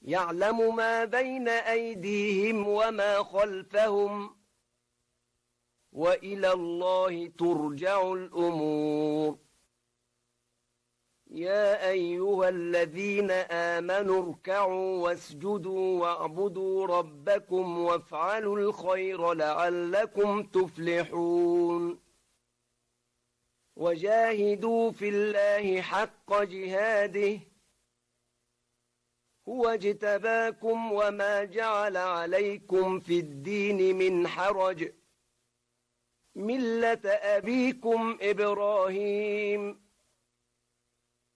يعلم ما بين أيديهم وما خلفهم وإلى الله ترجع الأمور يا أيها الذين آمنوا اركعوا واسجدوا واعبدوا ربكم وافعلوا الخير لعلكم تفلحون وجاهدوا في الله حق جهاده هو اجتباكم وما جعل عليكم في الدين من حرج ملة أبيكم إبراهيم